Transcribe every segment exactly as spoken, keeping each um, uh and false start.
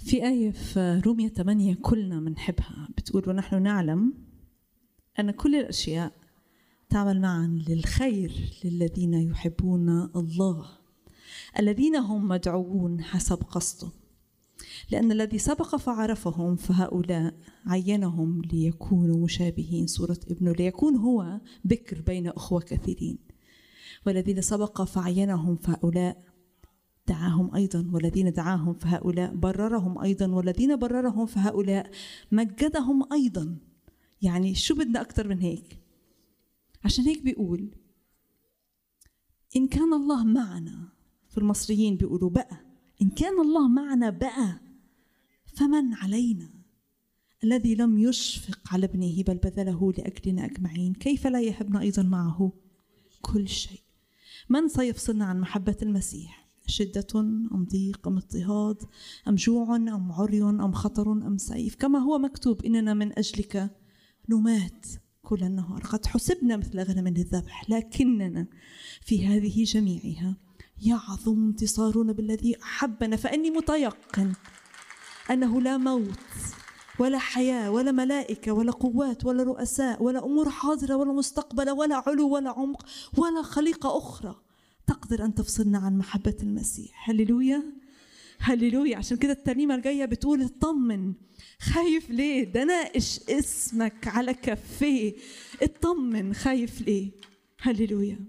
في آية في رومية ثمانية كلنا منحبها، بتقول: ونحن نعلم أن كل الأشياء تعمل معا للخير للذين يحبون الله الذين هم مدعوون حسب قصده، لأن الذي سبق فعرفهم فهؤلاء عينهم ليكونوا مشابهين صورة ابنه ليكون هو بكر بين أخوة كثيرين، والذين سبق فعينهم فهؤلاء دعاهم أيضا، والذين دعاهم فهؤلاء بررهم أيضا، والذين بررهم فهؤلاء مجدهم أيضا. يعني شو بدنا أكتر من هيك؟ عشان هيك بيقول: إن كان الله معنا، في المصريين بيقولوا بقى إن كان الله معنا بقى فمن علينا، الذي لم يشفق على ابنه بل بذله لأجلنا أجمعين، كيف لا يهبنا أيضا معه كل شيء؟ من سيفصلنا عن محبة المسيح؟ شدة أم ضيق أم اضطهاد أم جوع أم عري أم خطر أم سيف؟ كما هو مكتوب: إننا من أجلك نمات كل النهار، قد حسبنا مثل غنم للذبح، لكننا في هذه جميعها يعظم انتصارنا بالذي أحبنا. فإني متيقن أنه لا موت ولا حياة ولا ملائكة ولا قوات ولا رؤساء ولا أمور حاضرة ولا مستقبلة ولا علو ولا عمق ولا خليقة أخرى تقدر أن تفصلنا عن محبة المسيح. هللويا هللويا. عشان كده الترنيمة الجاية بتقول: اطمن، خايف ليه؟ ده ناقش اسمك على كفيه، اطمن، خايف ليه؟ هللويا.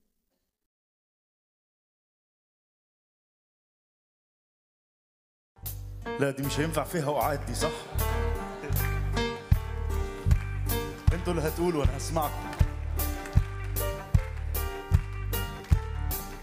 لا دي مش هينفع فيها وعاد دي، صح؟ انتوا اللي هتقولوا وانا هسمعكم.